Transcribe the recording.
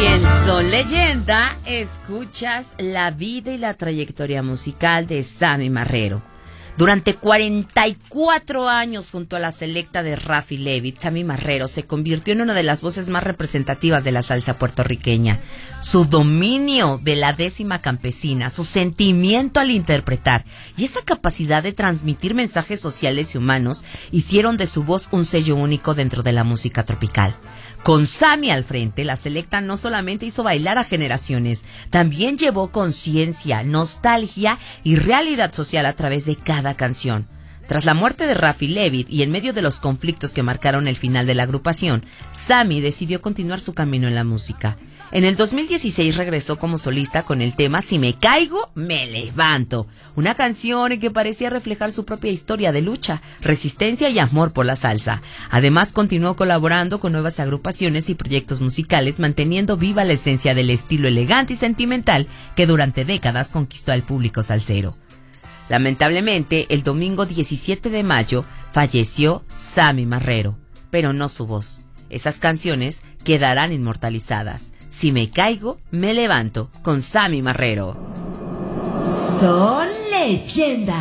Y en Son Leyenda escuchas la vida y la trayectoria musical de Sammy Marrero. Durante 44 años junto a la selecta de Rafi Levy, Sammy Marrero se convirtió en una de las voces más representativas de la salsa puertorriqueña. Su dominio de la décima campesina, su sentimiento al interpretar y esa capacidad de transmitir mensajes sociales y humanos hicieron de su voz un sello único dentro de la música tropical. Con Sammy al frente, la selecta no solamente hizo bailar a generaciones, también llevó conciencia, nostalgia y realidad social a través de cada canción. Tras la muerte de Rafi Levy y en medio de los conflictos que marcaron el final de la agrupación, Sammy decidió continuar su camino en la música. En el 2016 regresó como solista con el tema Si me caigo, me levanto, una canción que parecía reflejar su propia historia de lucha, resistencia y amor por la salsa. Además, continuó colaborando con nuevas agrupaciones y proyectos musicales, manteniendo viva la esencia del estilo elegante y sentimental que durante décadas conquistó al público salsero. Lamentablemente, el domingo 17 de mayo falleció Sammy Marrero, pero no su voz. Esas canciones quedarán inmortalizadas. Si me caigo, me levanto, con Sammy Marrero. Son Leyenda.